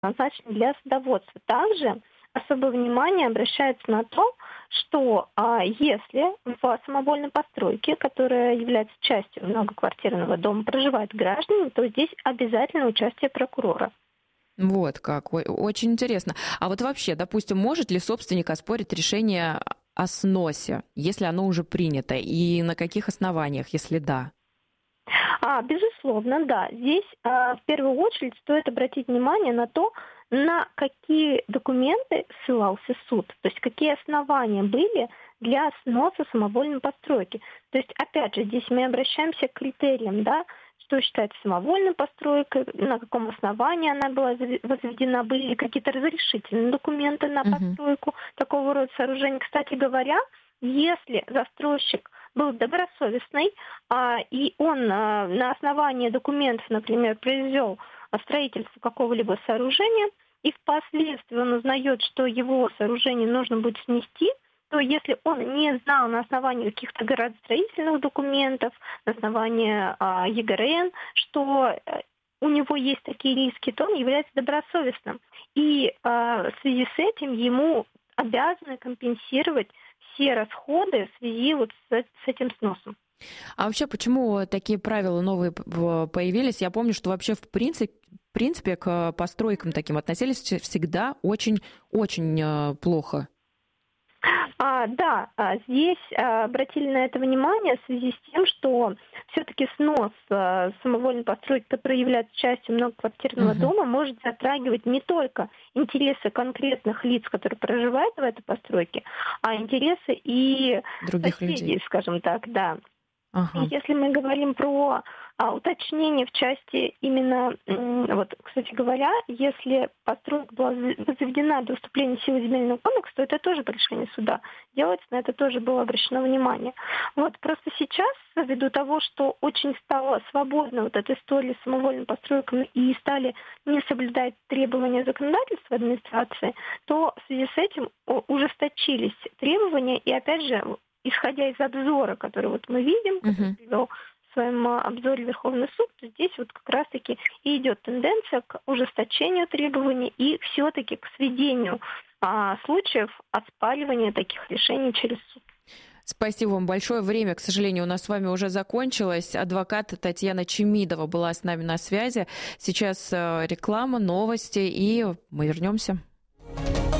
предназначены для садоводства. Также особое внимание обращается на то, что если в самовольной постройке, которая является частью многоквартирного дома, проживают граждане, то здесь обязательно участие прокурора. Вот как. Очень интересно. А вот вообще, допустим, может ли собственник оспорить решение о сносе, если оно уже принято, и на каких основаниях, если да? Безусловно, да. Здесь в первую очередь стоит обратить внимание на то, на какие документы ссылался суд, то есть какие основания были для сноса самовольной постройки. То есть, опять же, здесь мы обращаемся к критериям, да, что считается самовольной постройкой, на каком основании она была возведена, были ли какие-то разрешительные документы на постройку такого рода сооружений. Кстати говоря, если застройщик был добросовестный, и он на основании документов, например, произвел строительство какого-либо сооружения, и впоследствии он узнает, что его сооружение нужно будет снести, то если он не знал на основании каких-то градостроительных документов, на основании ЕГРН, что у него есть такие риски, то он является добросовестным. И в связи с этим ему обязаны компенсировать все расходы в связи вот с этим сносом. А вообще, почему такие правила новые появились? Я помню, что вообще в принципе к постройкам таким относились всегда очень-очень плохо. Здесь обратили на это внимание в связи с тем, что все-таки снос самовольной постройки, которая является частью многоквартирного дома, может затрагивать не только интересы конкретных лиц, которые проживают в этой постройке, а интересы и других соседей, людей, скажем так, да. Ага. Если мы говорим про уточнение в части именно, вот, кстати говоря, если постройка была возведена до вступления в силу земельного кодекса, то это тоже по решению суда делается, на это тоже было обращено внимание. Вот, просто сейчас, ввиду того, что очень стала свободна вот эта история с самовольным постройками и стали не соблюдать требования законодательства администрации, то в связи с этим ужесточились требования, и опять же, исходя из обзора, который вот мы видим, который привел в своем обзоре Верховный суд, то здесь вот как раз-таки и идет тенденция к ужесточению требований и все-таки к сведению случаев оспаривания таких решений через суд. Спасибо вам большое. Время, к сожалению, у нас с вами уже закончилось. Адвокат Татьяна Чемидова была с нами на связи. Сейчас реклама, новости, и мы вернемся.